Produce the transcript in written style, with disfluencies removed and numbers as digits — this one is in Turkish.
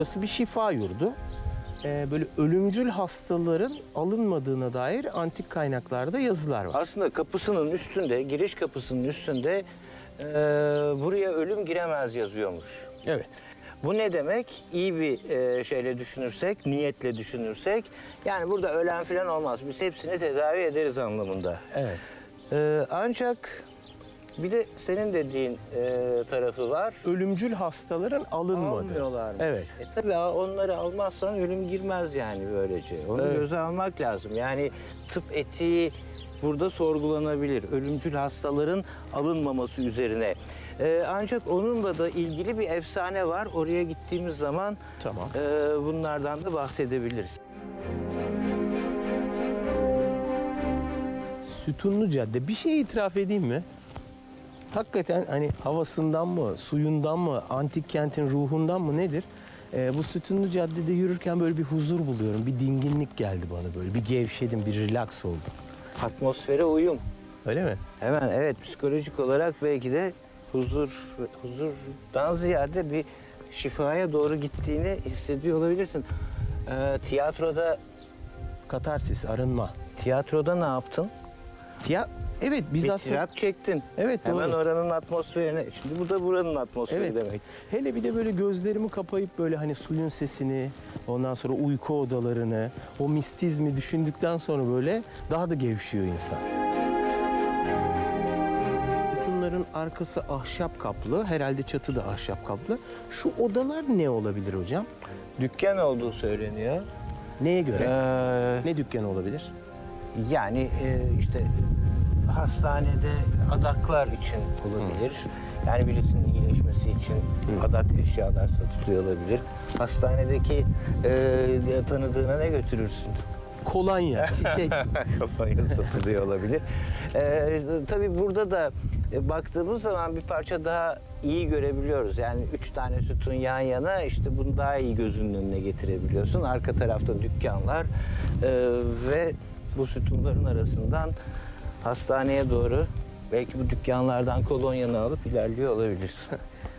Burası bir şifa yurdu. Böyle ölümcül hastaların alınmadığına dair antik kaynaklarda yazılar var. Aslında kapısının üstünde, giriş kapısının üstünde buraya ölüm giremez yazıyormuş. Evet. Bu ne demek? İyi bir şeyle düşünürsek, niyetle düşünürsek, yani burada ölen falan olmaz. Biz hepsini tedavi ederiz anlamında. Evet. Ancak bir de senin dediğin tarafı var. Ölümcül hastaların alınmadığı. Almıyorlarmış. Evet. Tabii onları almazsan ölüm girmez yani böylece. Onu Evet. göze almak lazım. Yani tıp etiği burada sorgulanabilir. Ölümcül hastaların alınmaması üzerine. Ancak onunla da ilgili bir efsane var. Oraya gittiğimiz zaman Tamam. bunlardan da bahsedebiliriz. Sütunlu Cadde. Bir şey itiraf edeyim mi? Hakikaten hani havasından mı, suyundan mı, antik kentin ruhundan mı nedir? Bu Sütunlu Cadde'de yürürken böyle bir huzur buluyorum. Bir dinginlik geldi bana böyle. Bir gevşedim, bir relax oldum. Atmosfere uyum. Öyle mi? Hemen evet, psikolojik olarak belki de huzurdan ziyade bir şifaya doğru gittiğini hissediyor olabilirsin. Tiyatroda Katarsis, arınma. ne yaptın? Evet biz Bir aslında... tirat çektin. Evet, Hemen doğru. oranın atmosferine. Şimdi bu da buranın atmosferi Evet. demek. Hele bir de böyle gözlerimi kapayıp böyle hani suyun sesini, ondan sonra uyku odalarını, o mistizmi düşündükten sonra böyle daha da gevşiyor insan. Bunların arkası ahşap kaplı, herhalde çatı da ahşap kaplı. Şu odalar ne olabilir hocam? Dükkan olduğu söyleniyor. Neye göre? Ee, Ne dükkanı olabilir? yani işte hastanede adaklar için olabilir. Yani birisinin iyileşmesi için adak eşyalar satılıyor olabilir. Hastanedeki tanıdığına ne götürürsün? Kolonya, çiçek. Kafaya satılıyor olabilir. Tabii burada da baktığımız zaman bir parça daha iyi görebiliyoruz. Yani 3 tane sütun yan yana, işte bunu daha iyi gözünün önüne getirebiliyorsun. Arka tarafta dükkanlar ve bu sütunların arasından hastaneye doğru belki bu dükkanlardan kolonyanı alıp ilerliyor olabilirsin.